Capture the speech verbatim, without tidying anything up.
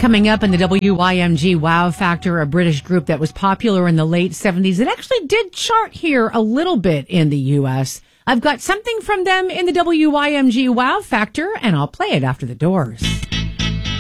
Coming up in the W Y M G Wow Factor, a British group that was popular in the late seventies. It actually did chart here a little bit in the U S. I've got something from them in the W Y M G Wow Factor, and I'll play it after the Doors.